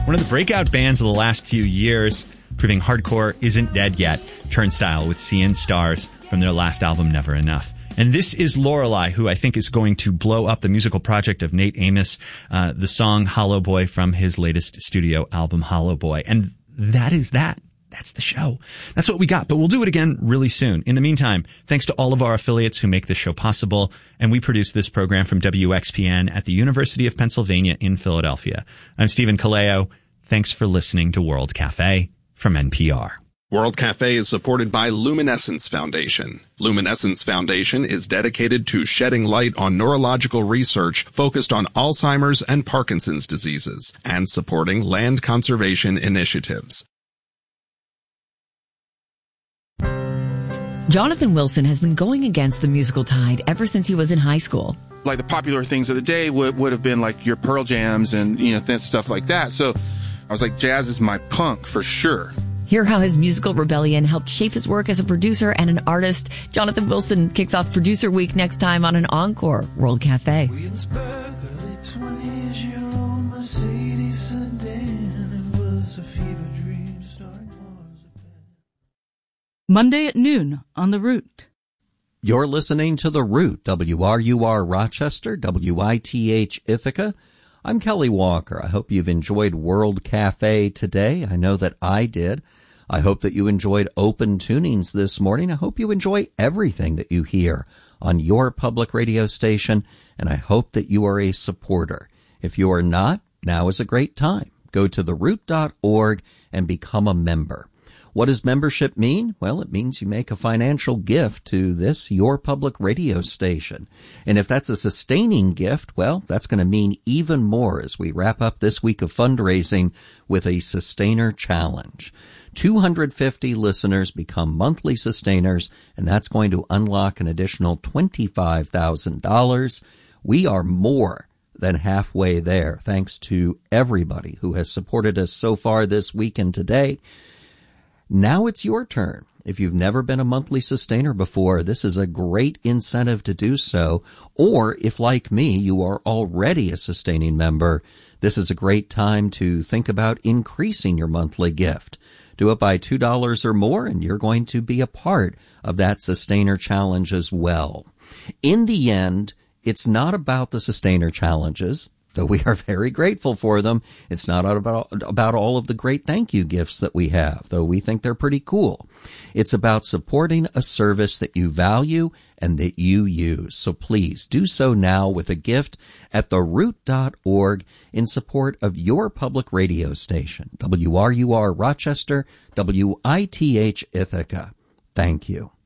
One of the breakout bands of the last few years, proving hardcore isn't dead yet. Turnstile with Seeing Stars from their last album, Never Enough. And this is Lorelei, who I think is going to blow up the musical project of Nate Amos, the song Hollow Boy from his latest studio album, Hollow Boy. And that is that. That's the show. That's what we got, but we'll do it again really soon. In the meantime, thanks to all of our affiliates who make this show possible, and we produce this program from WXPN at the University of Pennsylvania in Philadelphia. I'm Stephen Kaleo. Thanks for listening to World Cafe from NPR. World Cafe is supported by Luminescence Foundation. Luminescence Foundation is dedicated to shedding light on neurological research focused on Alzheimer's and Parkinson's diseases and supporting land conservation initiatives. Jonathan Wilson has been going against the musical tide ever since he was in high school. Like the popular things of the day would have been like your Pearl Jams and, stuff like that. So I was like, jazz is my punk for sure. Hear how his musical rebellion helped shape his work as a producer and an artist. Jonathan Wilson kicks off Producer Week next time on an encore World Cafe. Williamsburg, early 20s, your old Mercedes sedan. It was a fever dream starring marzipan. Monday at noon on The Root. You're listening to The Root, WRUR Rochester, WITH Ithaca. I'm Kelly Walker. I hope you've enjoyed World Cafe today. I know that I did. I hope that you enjoyed Open Tunings this morning. I hope you enjoy everything that you hear on your public radio station, and I hope that you are a supporter. If you are not, now is a great time. Go to theroot.org and become a member. What does membership mean? Well, it means you make a financial gift to this, your public radio station. And if that's a sustaining gift, well, that's going to mean even more as we wrap up this week of fundraising with a Sustainer Challenge. 250 listeners become monthly sustainers, and that's going to unlock an additional $25,000. We are more than halfway there, thanks to everybody who has supported us so far this week and today. Now it's your turn. If you've never been a monthly sustainer before, this is a great incentive to do so. Or if, like me, you are already a sustaining member, this is a great time to think about increasing your monthly gift. Do it by $2 or more, and you're going to be a part of that Sustainer Challenge as well. In the end, it's not about the Sustainer Challenges, though we are very grateful for them. It's not about all of the great thank you gifts that we have, though we think they're pretty cool. It's about supporting a service that you value and that you use. So please do so now with a gift at theroot.org in support of your public radio station, WRUR Rochester, WITH Ithaca. Thank you.